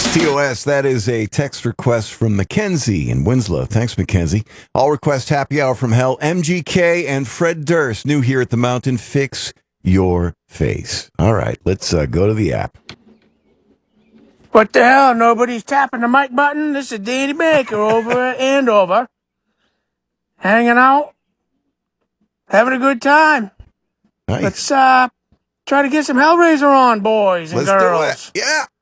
TOS, that is a text request from Mackenzie in Winslow. Thanks, Mackenzie. All request happy hour from hell. MGK and Fred Durst, new here at the Mountain. Fix your face. All right, let's go to the app. What the hell? Nobody's tapping the mic button? This is Danny Baker over at Andover. Hanging out. Having a good time. Nice. Let's try to get some Hellraiser on, boys and Let's girls. do it. Yeah.